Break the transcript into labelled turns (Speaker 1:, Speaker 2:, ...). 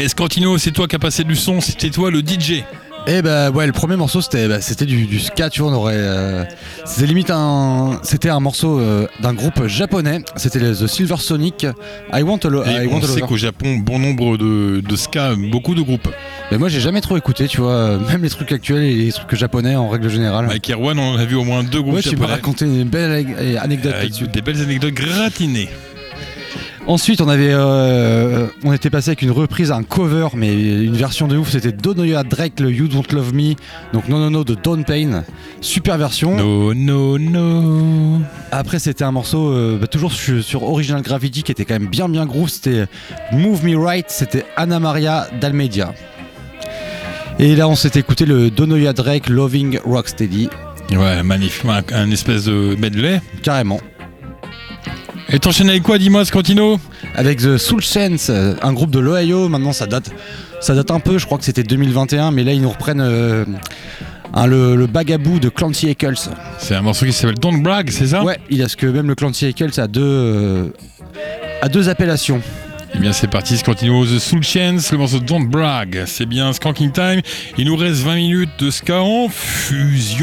Speaker 1: Et Scantino, c'est toi qui as passé du son, c'était toi le DJ.
Speaker 2: Et le premier morceau c'était du ska, tu vois, c'était limite c'était un morceau d'un groupe japonais, c'était The Silver Sonic.
Speaker 1: On sait qu'au Japon, bon nombre de ska, beaucoup de groupes.
Speaker 2: Mais moi j'ai jamais trop écouté, tu vois, même les trucs actuels et les trucs japonais en règle générale.
Speaker 1: Avec Erwan, on a vu au moins 2 groupes japonais.
Speaker 2: Tu m'as raconté une belle anecdote là-dessus.
Speaker 1: Des belles anecdotes gratinées.
Speaker 2: Ensuite, on était passé avec une reprise, un cover, mais une version de ouf. C'était Donoya Drake, le You Don't Love Me. Donc No de Dawn Pain. Super version.
Speaker 1: No.
Speaker 2: Après, c'était un morceau toujours sur Original Gravity qui était quand même bien groove. C'était Move Me Right. C'était Anna Maria d'Almeida. Et là, on s'était écouté le Donoya Drake Loving Rocksteady.
Speaker 1: Ouais, magnifique. Un espèce de medley.
Speaker 2: Carrément.
Speaker 1: Et t'enchaînes avec quoi, dis-moi, Scantino?
Speaker 2: Avec The Soul Chance, un groupe de l'Ohio. Maintenant, ça date un peu, je crois que c'était 2021, mais là, ils nous reprennent le Bagaboo de Clancy Eccles.
Speaker 1: C'est un morceau qui s'appelle Don't Brag, c'est ça?
Speaker 2: Ouais, même le Clancy Eccles a deux appellations.
Speaker 1: Eh bien, c'est parti, Scantino, The Soul Chance, le morceau Don't Brag. C'est bien Skanking Time. Il nous reste 20 minutes de ska en fusion.